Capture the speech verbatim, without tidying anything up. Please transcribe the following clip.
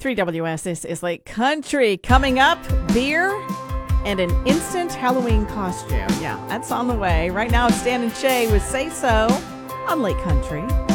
three W S. This is Lake Country. Coming up, beer and an instant Halloween costume. Yeah, that's on the way. Right now, it's Stan and Shay with Say So on Lake Country.